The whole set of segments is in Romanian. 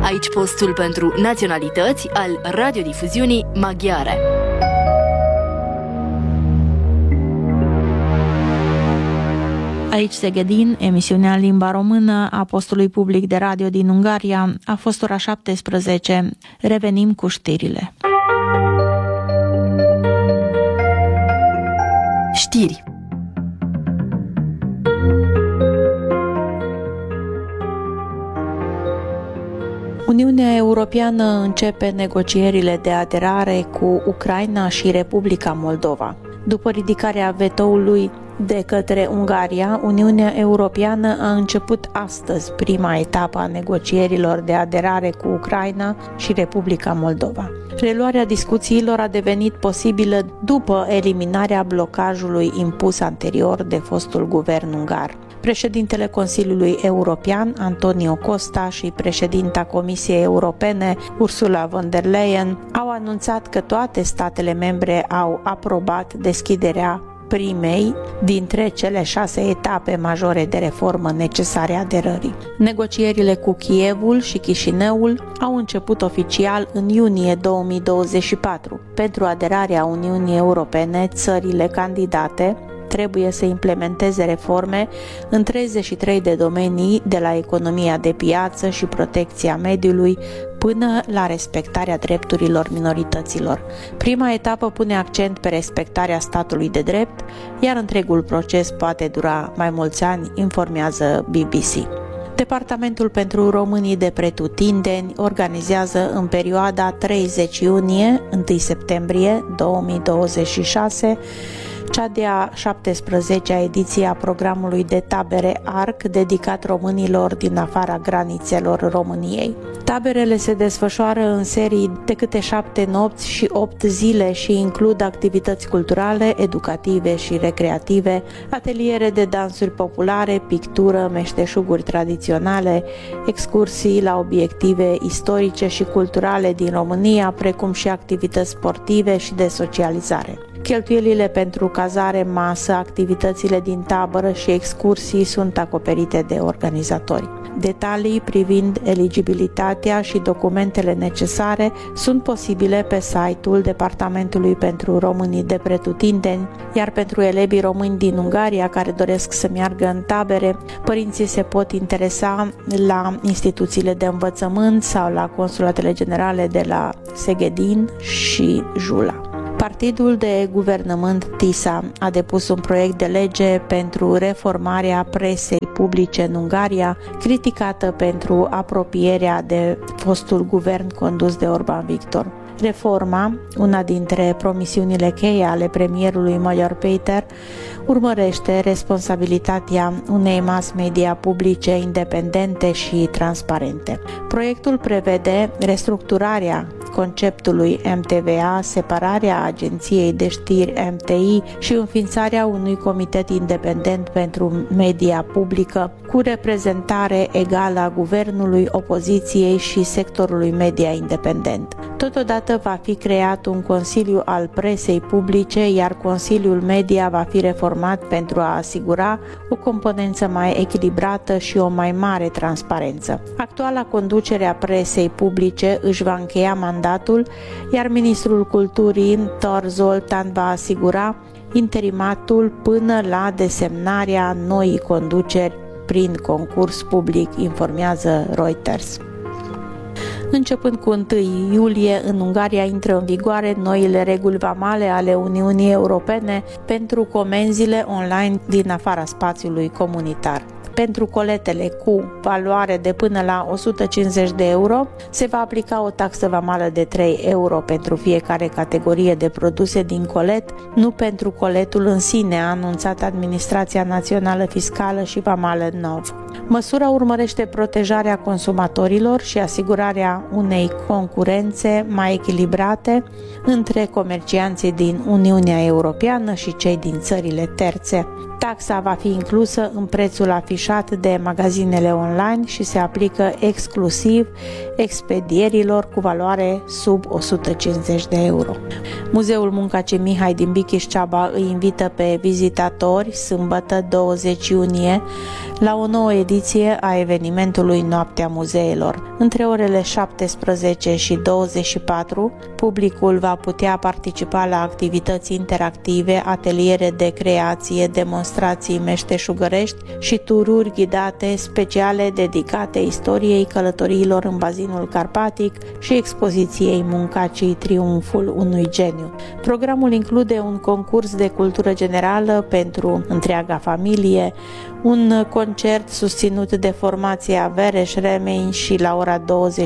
Aici postul pentru naționalități al radiodifuziunii maghiare. Aici Szegedin, emisiunea în limba română a postului public de radio din Ungaria. A fost ora 17. Revenim cu știrile. Știri. Uniunea Europeană începe negocierile de aderare cu Ucraina și Republica Moldova. După ridicarea vetoului de către Ungaria, Uniunea Europeană a început astăzi prima etapă a negocierilor de aderare cu Ucraina și Republica Moldova. Reluarea discuțiilor a devenit posibilă după eliminarea blocajului impus anterior de fostul guvern ungar. Președintele Consiliului European, Antonio Costa, și președinta Comisiei Europene, Ursula von der Leyen, au anunțat că toate statele membre au aprobat deschiderea primei dintre cele 6 etape majore de reformă necesare aderării. Negocierile cu Kievul și Chișinăul au început oficial în iunie 2024. Pentru aderarea Uniunii Europene, țările candidate trebuie să implementeze reforme în 33 de domenii, de la economia de piață și protecția mediului până la respectarea drepturilor minorităților. Prima etapă pune accent pe respectarea statului de drept, iar întregul proces poate dura mai mulți ani, informează BBC. Departamentul pentru românii de pretutindeni organizează în perioada 30 iunie-1 septembrie 2026 cea de-a 17-a ediție a programului de tabere ARC dedicat românilor din afara granițelor României. Taberele se desfășoară în serii de câte 7 nopți și 8 zile și includ activități culturale, educative și recreative, ateliere de dansuri populare, pictură, meșteșuguri tradiționale, excursii la obiective istorice și culturale din România, precum și activități sportive și de socializare. Cheltuielile pentru cazare, masă, activitățile din tabără și excursii sunt acoperite de organizatori. Detalii privind eligibilitatea și documentele necesare sunt posibile pe site-ul Departamentului pentru românii de pretutindeni, iar pentru elevii români din Ungaria care doresc să meargă în tabere, părinții se pot interesa la instituțiile de învățământ sau la consulatele generale de la Szegedin și Jula. Partidul de guvernământ TISA a depus un proiect de lege pentru reformarea presei publice în Ungaria, criticată pentru apropierea de fostul guvern condus de Orbán Viktor. Reforma, una dintre promisiunile cheie ale premierului Magyar Péter, urmărește responsabilitatea unei mass media publice independente și transparente. Proiectul prevede restructurarea conceptului MTVA, separarea agenției de știri MTI și înființarea unui comitet independent pentru media publică cu reprezentare egală a guvernului, opoziției și sectorului media independent. Totodată va fi creat un Consiliu al presei publice, iar Consiliul Media va fi reformat pentru a asigura o componență mai echilibrată și o mai mare transparență. Actuala conducere a presei publice își va încheia mandatul, iar ministrul culturii, Tor Zoltan, va asigura interimatul până la desemnarea noii conduceri prin concurs public, informează Reuters. Începând cu 1 iulie, în Ungaria intră în vigoare noile reguli vamale ale Uniunii Europene pentru comenzile online din afara spațiului comunitar. Pentru coletele cu valoare de până la 150 de euro se va aplica o taxă vamală de 3 euro pentru fiecare categorie de produse din colet, nu pentru coletul în sine, a anunțat Administrația Națională Fiscală și Vamală NOV. Măsura urmărește protejarea consumatorilor și asigurarea unei concurențe mai echilibrate între comercianții din Uniunea Europeană și cei din țările terțe. Taxa va fi inclusă în prețul afișat afișat de magazinele online și se aplică exclusiv expedierilor cu valoare sub 150 de euro. Muzeul Muncaci Mihai din Bichiș-Ceaba îi invită pe vizitatori sâmbătă 20 iunie la o nouă ediție a evenimentului Noaptea Muzeelor. Între orele 17 și 24, publicul va putea participa la activități interactive, ateliere de creație, demonstrații meșteșugărești și tururi ghidate speciale dedicate istoriei călătoriilor în bazinul carpatic și expoziției Muncacii Triumful unui geniu. Programul include un concurs de cultură generală pentru întreaga familie, un concert susținut de formația Vereș Remeni și la ora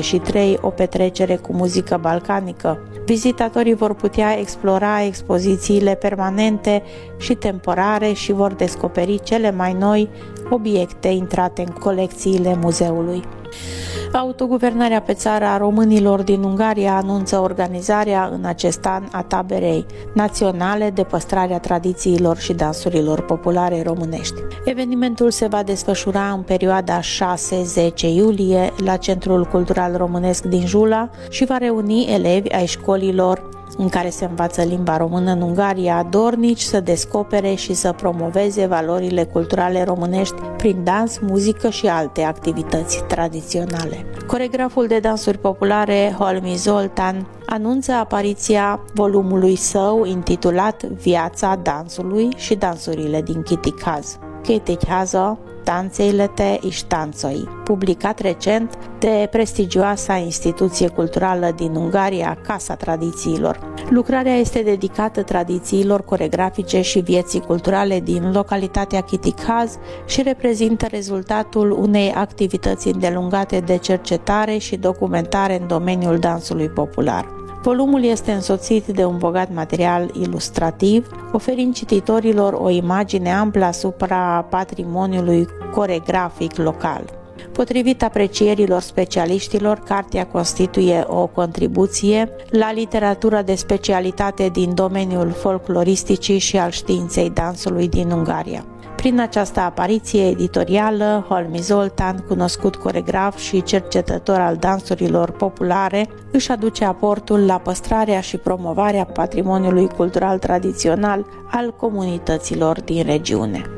23 o petrecere cu muzică balcanică. Vizitatorii vor putea explora expozițiile permanente și temporare și vor descoperi cele mai noi obiecte intrate în colecțiile muzeului. Autoguvernarea pe țară a românilor din Ungaria anunță organizarea în acest an a taberei naționale de păstrare a tradițiilor și dansurilor populare românești. Evenimentul se va desfășura în perioada 6-10 iulie la Centrul Cultural Românesc din Jula și va reuni elevi ai școlilor în care se învață limba română în Ungaria, dornici să descopere și să promoveze valorile culturale românești prin dans, muzică și alte activități tradiționale. Coregraful de dansuri populare Holmi Zoltan anunță apariția volumului său intitulat Viața dansului și dansurile din Kitikaz. Kitikhaza, Tanțeilete és táncai, publicat recent de prestigioasa instituție culturală din Ungaria, Casa Tradițiilor. Lucrarea este dedicată tradițiilor coregrafice și vieții culturale din localitatea Kitikaz și reprezintă rezultatul unei activități îndelungate de cercetare și documentare în domeniul dansului popular. Volumul este însoțit de un bogat material ilustrativ, oferind cititorilor o imagine amplă asupra patrimoniului coregrafic local. Potrivit aprecierilor specialiștilor, cartea constituie o contribuție la literatura de specialitate din domeniul folcloristicii și al științei dansului din Ungaria. Prin această apariție editorială, Holmi Zoltan, cunoscut coregraf și cercetător al dansurilor populare, își aduce aportul la păstrarea și promovarea patrimoniului cultural tradițional al comunităților din regiune.